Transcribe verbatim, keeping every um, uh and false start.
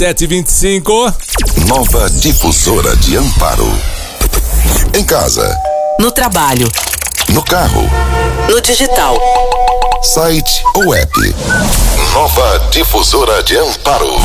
sete e vinte e cinco. Nova Difusora de Amparo. Em casa. No trabalho. No carro. No digital. Site ou app. Nova Difusora de Amparo.